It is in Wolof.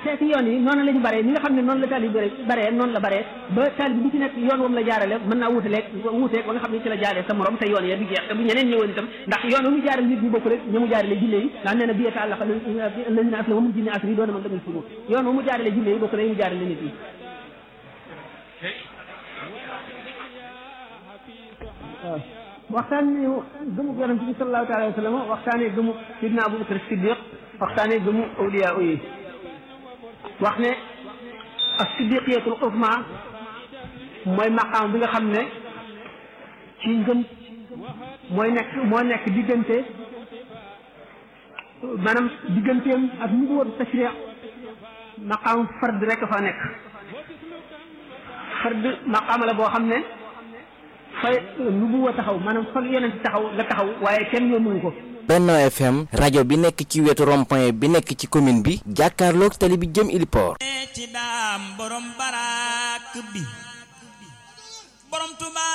xeeti yoon yi noonu la ñu baree ñi nga xam ne noonu la taalib baree noonu la baree ba taalib bi ci nekk yoon wam la jaarale mën naa wuuteeg ba nga xam ne ci la jaaree sa morom te yoon ya du jeex te bu ñeneen ñëwoon itam ndax yoon wu mu jaarale nit ñi bokk rek ñu mu jaarale jinne yi ndax nee na biyeta àllaqa lazina aslamu min jinni asri doona man damay sumu yoon wu mu jaarale jinne yi bokk rek mu jaarale nit ñi waaw waxtaane gëmu yonent bi sallallahu taala wa sallam waxtaane gëmu sidna Abubakar Siddiq waxtaane gëmu awliya yi wax ne ak siddiqiyatul uzma mooy maqaam bi nga xam ne ci ngëm moo nekk diggante maanaam digganteem ak nubuwwatu tashri' maqaam fard rek fa nekk fard maqaam la boo xam ne fa nubuwwa taxaw maanaam fa yonent taxaw la taxaw waaye kenn yónnuwu ko. Benno FM rajo bi nekk ci wetu rond-point bi nekk ci commune bi jàkkaarloog tali bi jëm Iliport. ci daam borom barak bi borom Tuuba